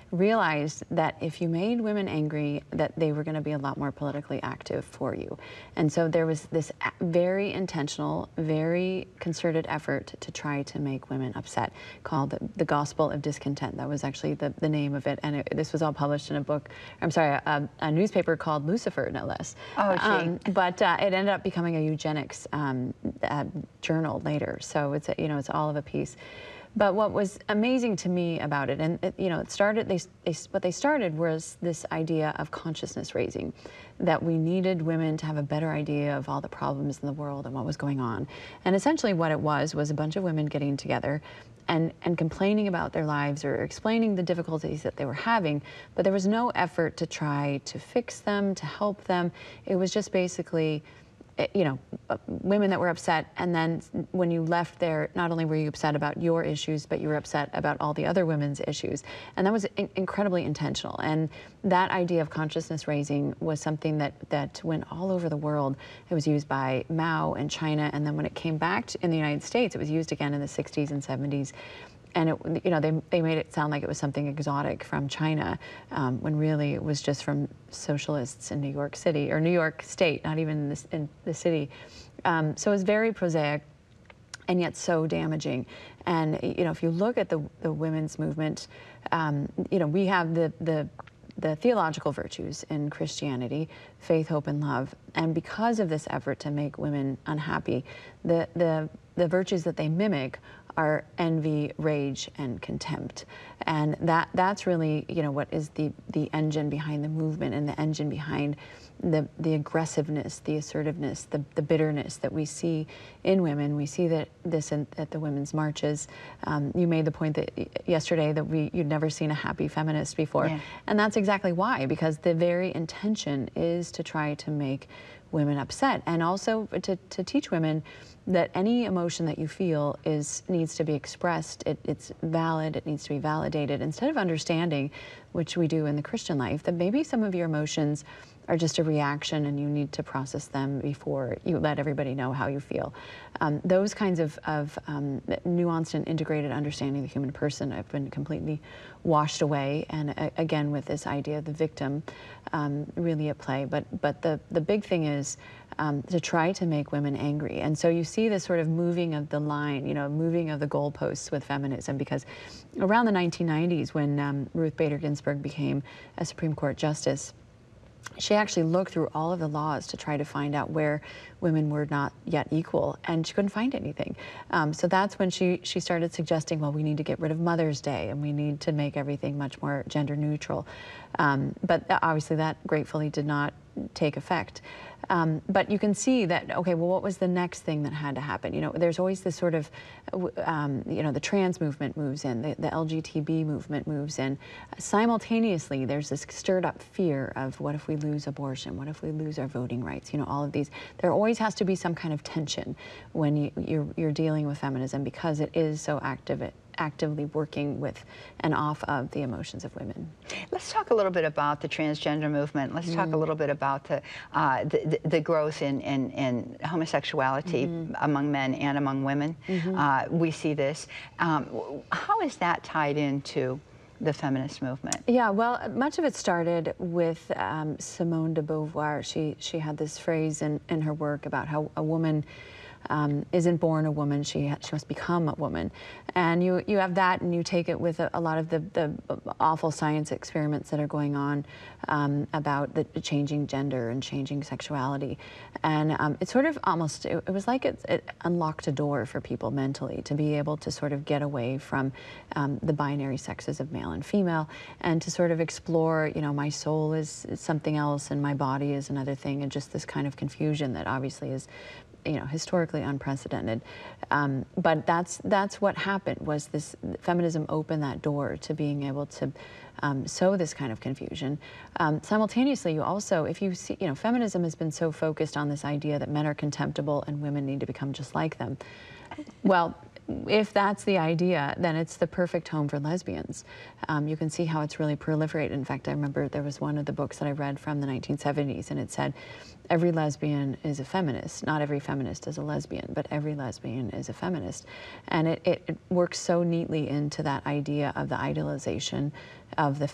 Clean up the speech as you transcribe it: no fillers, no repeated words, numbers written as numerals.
realized that if you made women angry, that they were going to be a lot more politically active for you. And so there was this very intentional, very concerted effort to try to make women upset, called the Gospel of Discontent. That was actually the name of it. And this was all published in a book, I'm sorry, a newspaper called Lucifer, no less. Oh, gee. But it ended up becoming a eugenics journal later. So it's, you know, it's all of a piece. But what was amazing to me about it, and you know, it started. What they started was this idea of consciousness raising, that we needed women to have a better idea of all the problems in the world and what was going on. And essentially, what it was a bunch of women getting together and complaining about their lives or explaining the difficulties that they were having. But there was no effort to try to fix them, to help them. It was just basically, you know, women that were upset, and then when you left there, not only were you upset about your issues, but you were upset about all the other women's issues. And that was incredibly intentional. And that idea of consciousness raising was something that went all over the world. It was used by Mao in China, and then when it came back in the United States, it was used again in the 60s and 70s. And it, you know, they made it sound like it was something exotic from China, when really it was just from socialists in New York City, or New York State, not even in the city. So it was very prosaic, and yet so damaging. And you know, if you look at the women's movement, you know, we have the theological virtues in Christianity, faith, hope, and love. And because of this effort to make women unhappy, the virtues that they mimic are envy, rage, and contempt. And that's really, you know, what is the engine behind the movement, and the engine behind the aggressiveness, the assertiveness, the bitterness that we see in women. We see that at the women's marches. You made the point that yesterday that you'd never seen a happy feminist before. Yeah. And that's exactly why, because the very intention is to try to make women upset, and also to teach women that any emotion that you feel needs to be expressed. It's valid, it needs to be validated, instead of understanding, which we do in the Christian life, that maybe some of your emotions are just a reaction and you need to process them before you let everybody know how you feel. Those kinds of nuanced and integrated understanding of the human person have been completely washed away, and again with this idea of the victim really at play. But the big thing is to try to make women angry. And so you see this sort of moving of the line, you know, moving of the goalposts with feminism, because around the 1990s, when Ruth Bader Ginsburg became a Supreme Court justice, she actually looked through all of the laws to try to find out where women were not yet equal, and she couldn't find anything. So that's when she started suggesting, well, we need to get rid of Mother's Day, and we need to make everything much more gender neutral. But obviously that gratefully did not take effect. But you can see that, okay, well, what was the next thing that had to happen? You know, there's always this sort of, you know, the trans movement moves in, the LGTB movement moves in. Simultaneously, there's this stirred up fear of, what if we lose abortion? What if we lose our voting rights? You know, all of these. There always has to be some kind of tension when you're dealing with feminism, because it is so actively working with and off of the emotions of women. Let's talk a little bit about the transgender movement. Let's talk a little bit about the growth in homosexuality among men and among women. We see this. How is that tied into the feminist movement? Yeah, well, much of it started with Simone de Beauvoir. She had this phrase in her work about how a woman isn't born a woman, she must become a woman. And you have that, and you take it with a lot of the awful science experiments that are going on about the changing gender and changing sexuality. And it sort of almost, it was like it unlocked a door for people mentally to be able to sort of get away from the binary sexes of male and female, and to sort of explore, you know, my soul is something else and my body is another thing, and just this kind of confusion that obviously is, you know, historically unprecedented. But that's what happened, was this feminism opened that door to being able to sow this kind of confusion. Simultaneously, you also, if you see, you know, feminism has been so focused on this idea that men are contemptible and women need to become just like them. Well, if that's the idea, then it's the perfect home for lesbians. You can see how it's really proliferated. In fact, I remember there was one of the books that I read from the 1970s, and it said, every lesbian is a feminist. Not every feminist is a lesbian, but every lesbian is a feminist. And it works so neatly into that idea of the idealization of the